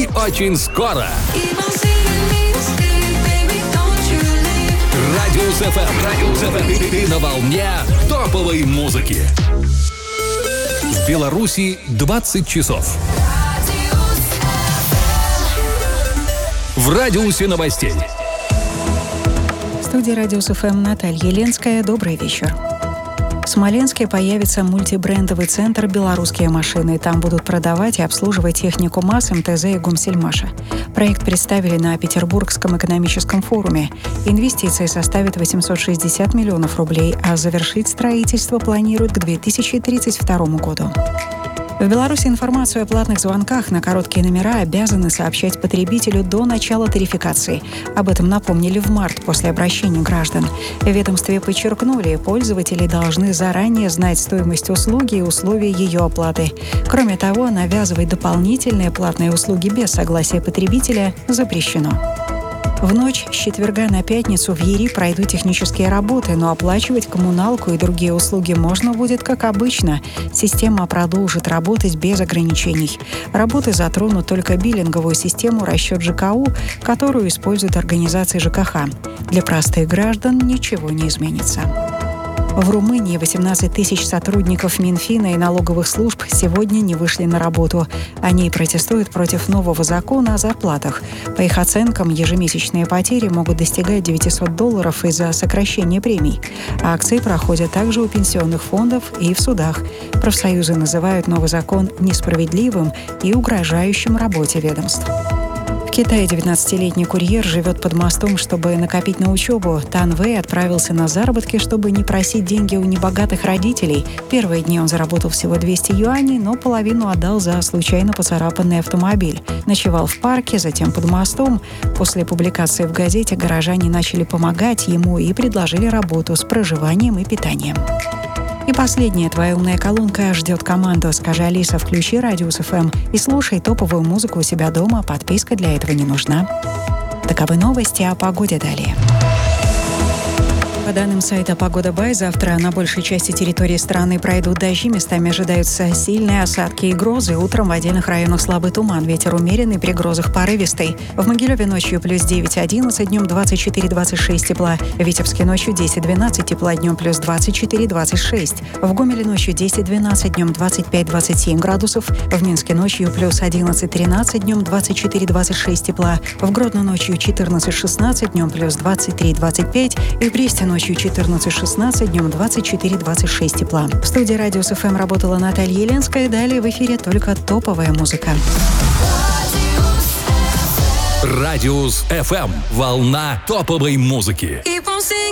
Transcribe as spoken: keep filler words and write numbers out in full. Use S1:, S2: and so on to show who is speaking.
S1: и очень скоро. Радиус эф эм. Радиус эф эм. Ты на волне топовой музыки. В Беларуси двадцать часов. В радиусе новостей.
S2: В студии Радиус эф эм Наталья Ленская. Добрый вечер. В Смоленске появится мультибрендовый центр «Белорусские машины». Там будут продавать и обслуживать технику МАЗ, эм тэ зэ и Гумсельмаша. Проект представили на Петербургском экономическом форуме. Инвестиции составят восемьсот шестьдесят миллионов рублей, а завершить строительство планируют к две тысячи тридцать второму году. В Беларуси информацию о платных звонках на короткие номера обязаны сообщать потребителю до начала тарификации. Об этом напомнили в март после обращения граждан. В ведомстве подчеркнули, пользователи должны заранее знать стоимость услуги и условия ее оплаты. Кроме того, навязывать дополнительные платные услуги без согласия потребителя запрещено. В ночь с четверга на пятницу в ЕРИ пройдут технические работы, но оплачивать коммуналку и другие услуги можно будет как обычно. Система продолжит работать без ограничений. Работы затронут только биллинговую систему расчет жэ ка у, которую используют организации жэ ка ха. Для простых граждан ничего не изменится. В Румынии восемнадцать тысяч сотрудников Минфина и налоговых служб сегодня не вышли на работу. Они протестуют против нового закона о зарплатах. По их оценкам, ежемесячные потери могут достигать девятьсот долларов из-за сокращения премий. Акции проходят также у пенсионных фондов и в судах. Профсоюзы называют новый закон несправедливым и угрожающим работе ведомств. В Китае девятнадцатилетний курьер живет под мостом, чтобы накопить на учебу. Тан Вэй отправился на заработки, чтобы не просить деньги у небогатых родителей. Первые дни он заработал всего двести юаней, но половину отдал за случайно поцарапанный автомобиль. Ночевал в парке, затем под мостом. После публикации в газете горожане начали помогать ему и предложили работу с проживанием и питанием. И последняя твоя умная колонка ждет команду. Скажи, Алиса, включи Радиус эф эм и слушай топовую музыку у себя дома. Подписка для этого не нужна. Таковы новости о погоде далее. По данным сайта «Погода Бай», завтра на большей части территории страны пройдут дожди, местами ожидаются сильные осадки и грозы. Утром в отдельных районах слабый туман, ветер умеренный, при грозах порывистый. В Могилеве ночью плюс девять одиннадцать, днем двадцать четыре двадцать шесть тепла. В Витебске ночью десять двенадцать тепла, днем плюс двадцать четыре двадцать шесть. В Гомеле ночью десять двенадцать, днем двадцать пять двадцать семь градусов. В Минске ночью плюс одиннадцать тринадцать, днем двадцать четыре двадцать шесть тепла. В Гродно ночью четырнадцать шестнадцать, днем плюс двадцать три двадцать пять. И в Бресте ночью четырнадцать шестнадцать, днем двадцать четыре двадцать шесть тепла. В студии Радиус эф эм работала Наталья Ленская. Далее в эфире только топовая музыка.
S1: Радиус эф эм. Волна топовой музыки.